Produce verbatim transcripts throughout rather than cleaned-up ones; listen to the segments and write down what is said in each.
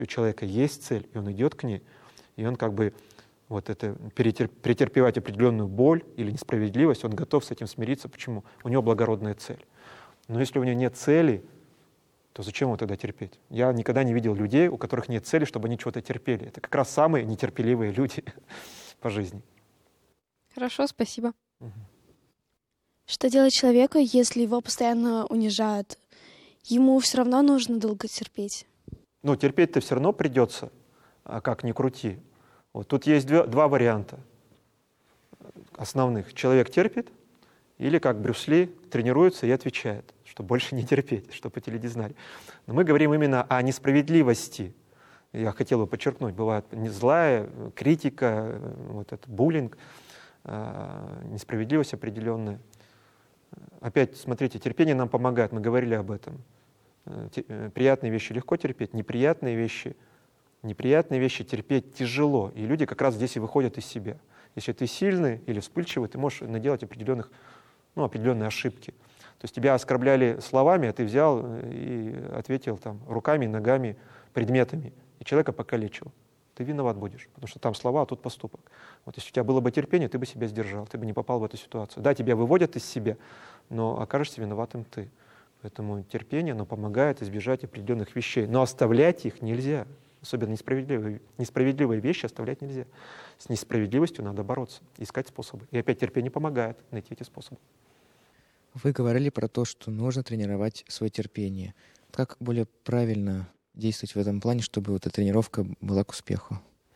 И у человека есть цель, и он идет к ней, и он как бы вот это перетерп, претерпевать определенную боль или несправедливость, он готов с этим смириться. Почему? У него благородная цель. Но если у него нет цели, то зачем его тогда терпеть? Я никогда не видел людей, у которых нет цели, чтобы они чего-то терпели. Это как раз самые нетерпеливые люди по жизни. Хорошо, спасибо. Угу. Что делать человеку, если его постоянно унижают? Ему все равно нужно долго терпеть. Ну, терпеть-то все равно придется, а как ни крути. Вот тут есть два, два варианта основных. Человек терпит, или как Брюс Ли тренируется и отвечает, что больше не терпеть, чтобы эти люди знали. Но мы говорим именно о несправедливости. Я хотел бы подчеркнуть, бывает злая критика, вот этот буллинг, несправедливость определенная. Опять, смотрите, терпение нам помогает, мы говорили об этом. Приятные вещи легко терпеть, неприятные вещи, неприятные вещи терпеть тяжело. И люди как раз здесь и выходят из себя. Если ты сильный или вспыльчивый, ты можешь наделать определенных, ну, определенные ошибки. То есть тебя оскорбляли словами, а ты взял и ответил там, руками, ногами, предметами, и человека покалечил. Ты виноват будешь, потому что там слова, а тут поступок. Вот если у тебя было бы терпение, ты бы себя сдержал, ты бы не попал в эту ситуацию. Да, тебя выводят из себя, но окажешься виноватым ты. Поэтому терпение, оно помогает избежать определенных вещей. Но оставлять их нельзя. Особенно несправедливые, несправедливые вещи оставлять нельзя. С несправедливостью надо бороться, искать способы. И опять терпение помогает найти эти способы. Вы говорили про то, что нужно тренировать свое терпение. Как более правильно действовать в этом плане, чтобы вот эта тренировка была к успеху?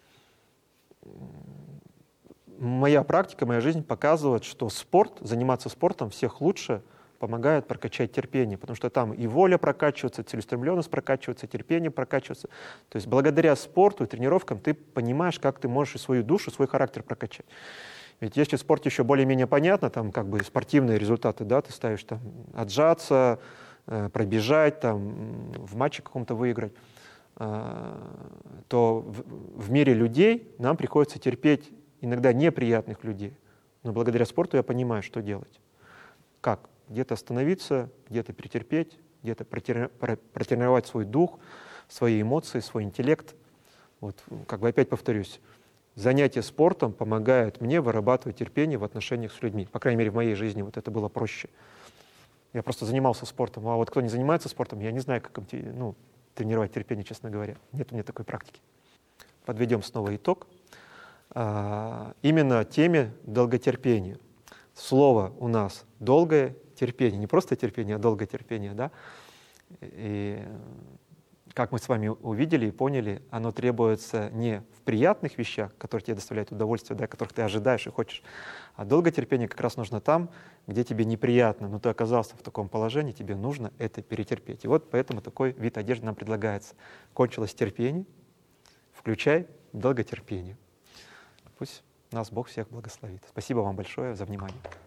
Моя практика, моя жизнь показывает, что спорт, заниматься спортом всех лучше помогает прокачать терпение, потому что там и воля прокачивается, целеустремленность прокачивается, терпение прокачивается. То есть благодаря спорту и тренировкам ты понимаешь, как ты можешь и свою душу, свой характер прокачать. Ведь если в спорте еще более-менее понятно, там как бы спортивные результаты, да, ты ставишь там отжаться, э, пробежать, там в матче каком-то выиграть, э, то в, в мире людей нам приходится терпеть иногда неприятных людей. Но благодаря спорту я понимаю, что делать. Как? Где-то остановиться, где-то претерпеть, где-то протренировать свой дух, свои эмоции, свой интеллект. Вот, как бы опять повторюсь, занятия спортом помогают мне вырабатывать терпение в отношениях с людьми. По крайней мере, в моей жизни вот это было проще. Я просто занимался спортом. А вот кто не занимается спортом, я не знаю, как ну, тренировать терпение, честно говоря. Нет у меня такой практики. Подведем снова итог. А, именно теме долготерпения. Слово у нас долгое терпение. Не просто терпение, а долгое терпение. Да? И как мы с вами увидели и поняли, оно требуется не в приятных вещах, которые тебе доставляют удовольствие, да, которых ты ожидаешь и хочешь, а долготерпение как раз нужно там, где тебе неприятно, но ты оказался в таком положении, тебе нужно это перетерпеть. И вот поэтому такой вид одежды нам предлагается. Кончилось терпение, включай долготерпение. Пусть нас Бог всех благословит. Спасибо вам большое за внимание.